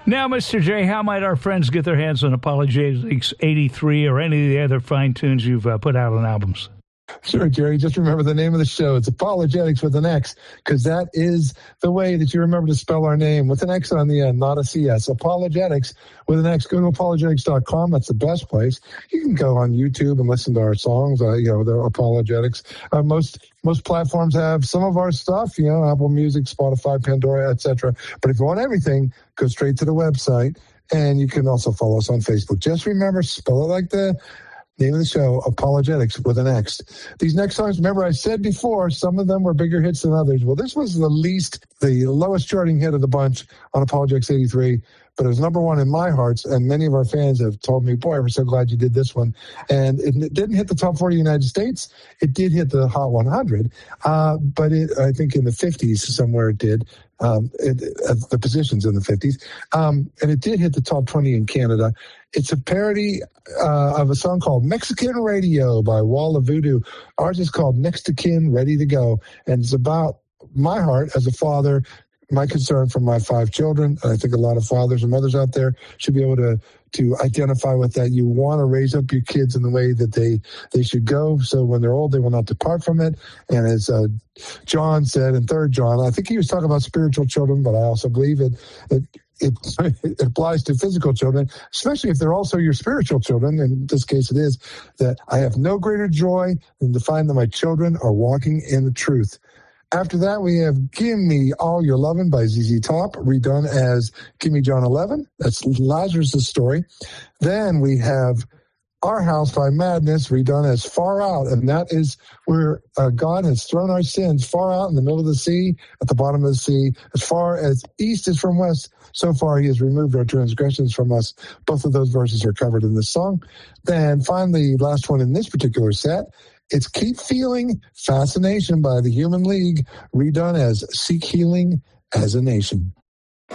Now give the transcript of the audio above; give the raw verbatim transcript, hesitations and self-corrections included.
Now, Mister J, how might our friends get their hands on Apologetics eighty-three or any of the other fine tunes you've uh, put out on albums? Sure, Jerry. Just remember the name of the show. It's Apologetics with an X, because that is the way that you remember to spell our name, with an X on the end, not a C S. Apologetics with an X. Go to apologetics dot com. That's the best place. You can go on YouTube and listen to our songs. Uh, you know, they're Apologetics. Uh, most most platforms have some of our stuff. You know, Apple Music, Spotify, Pandora, et cetera. But if you want everything, go straight to the website. And you can also follow us on Facebook. Just remember, spell it like the name of the show, Apologetics with an X. These next songs, remember I said before, some of them were bigger hits than others. Well, this was the least, the lowest charting hit of the bunch on Apologetics eighty-three, but it was number one in my hearts, and many of our fans have told me, boy, we're so glad you did this one. And it, it didn't hit the top forty in the United States. It did hit the Hot one hundred, uh, but it, I think in the fifties somewhere it did. Um, it, uh, the positions in the fifties. Um, and it did hit the top twenty in Canada. It's a parody uh, of a song called Mexican Radio by Wall of Voodoo. Ours is called Next to Kin, Ready to Go. And it's about my heart as a father, my concern for my five children. I think a lot of fathers and mothers out there should be able to to identify with that. You want to raise up your kids in the way that they, they should go, so when they're old, they will not depart from it. And as uh, John said in Third John, I think he was talking about spiritual children, but I also believe it, it It, it applies to physical children, especially if they're also your spiritual children. In this case, it is that I have no greater joy than to find that my children are walking in the truth. After that, we have Give Me All Your Lovin' by Z Z Top, redone as Give Me John eleven. That's Lazarus' story. Then we have Our House by Madness, redone as Far Out, and that is where uh, God has thrown our sins far out in the middle of the sea, at the bottom of the sea, as far as east is from west. So far, he has removed our transgressions from us. Both of those verses are covered in this song. Then finally, last one in this particular set, it's Keep Feeling Fascination by the Human League, redone as Seek Healing as a Nation.